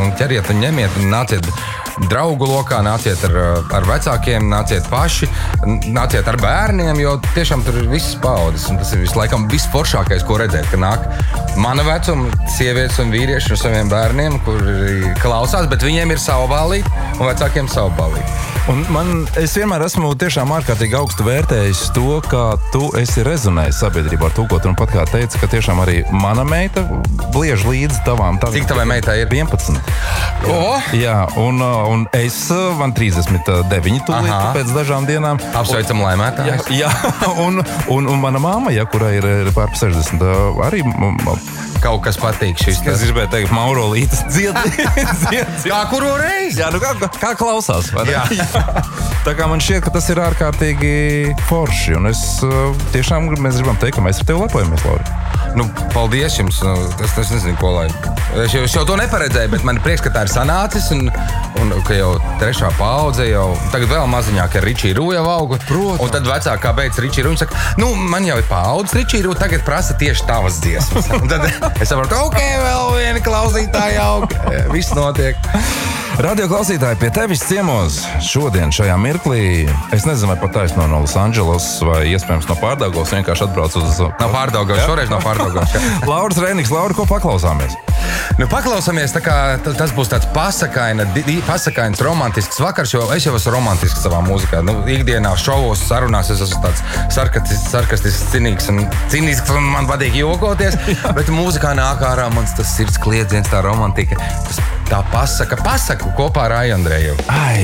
un ķeriet un ņemiet un nāciet draugu lokā, nāciet ar vecākiem, nāciet paši, nāciet ar bērniem, jo tiešām tur ir visas paaudzes, un tas ir vislaikom visforšākais, ko redzēt, ka nāk mana vecuma sievietes un vīrieši ar saviem bērniem, kuri klausās, bet viņiem ir savu ballīti un vecākiem savu ballīti. Un es vienmēr esmu tiešām ārkārtīgi augstu vērtējis to, ka tu esi rezonējis sabiedrībā ar to, ko tu pat kā teici, ka tiešām arī mana meita bliež līdzi tavām. Cik tavai meitai ir? 11. Jā, un es man 39 tūlīt pēc dažām dienām. Apsveicam laimētājus. Jā, un mana mamma, kurai ir pār 60, arī kaut kas patīk šis. Es gribēju teikt, Mauro Lītas dzied. Kā kuru reizi? Jā, kā klausās. Jā. Tā kā man šķiet, ka tas ir ārkārtīgi forši, un tiešām mēs gribam teikt, ka mēs ar tevi lepojamies, Lauri. Paldies jums. Es nezinu, ko lai. Es jau to neparedzēju, bet man ir prieks, ka tā ir sanācis, un ka jau 3. paudze jau tagad vēl maziņāk ar Ričiju Rū jau augu. Un tad vecākā beidz Ričiju Rū, un saka, man jau ir paudze Ričiju Rū, tagad prasa tieši tavas dziesmas. Un tad es saprotu, vēl viena klausītāja aug. Viss notiek. Radio klausītāji, pie tevis ciemos šodien šajā mirklī, es nezinu, vai pat taisno no Losandželos vai iespējams no Pārdaugavas, vienkārši atbrauc uz... No Pārdaugavas, šoreiz no Pārdaugavas. Lauris Reiniks, Lauri, ko paklausāmies? Paklausāmies, tā kā tas būs tāds pasakains, romantisks vakars, jo es jau esmu romantisks savā mūzikā. Ikdienā šovos, sarunās es esmu tāds sarkastisks, cinisks un man patīk jokoties, bet mūzikā nāk ārā mans tas sirds kliedziens, tā romantika, tā pasaka kopā ar Ai Andreju.